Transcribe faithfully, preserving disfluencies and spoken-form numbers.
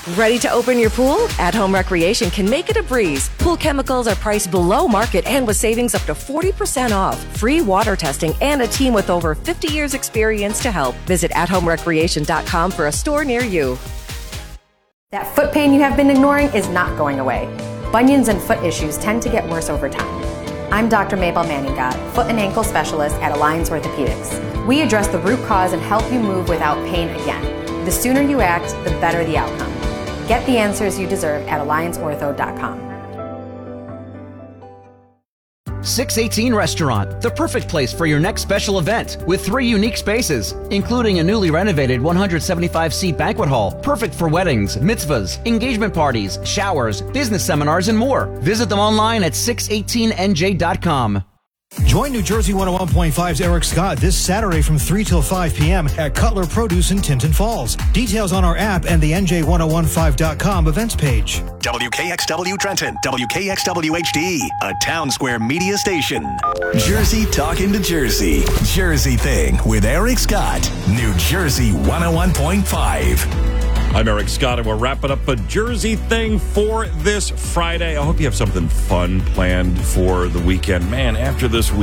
Ready to open your pool? At Home Recreation can make it a breeze. Pool chemicals are priced below market and with savings up to forty percent off. Free water testing and a team with over fifty years experience to help. Visit at home recreation dot com for a store near you. That foot pain you have been ignoring is not going away. Bunions and foot issues tend to get worse over time. I'm Doctor Mabel Manninga, foot and ankle specialist at Alliance Orthopedics. We address the root cause and help you move without pain again. The sooner you act, the better the outcome. Get the answers you deserve at alliance ortho dot com. six eighteen Restaurant, the perfect place for your next special event with three unique spaces, including a newly renovated one hundred seventy-five seat banquet hall, perfect for weddings, mitzvahs, engagement parties, showers, business seminars, and more. Visit them online at six eighteen N J dot com. Join New Jersey one oh one point five's Eric Scott this Saturday from three till five p.m. at Cutler Produce in Tinton Falls. Details on our app and the N J ten fifteen dot com events page. W K X W Trenton, W K X W H D, a Town Square media station. Jersey talking to Jersey. Jersey Thing with Eric Scott. New Jersey one oh one point five. I'm Eric Scott, and we're wrapping up a Jersey Thing for this Friday. I hope you have something fun planned for the weekend. Man, after this week.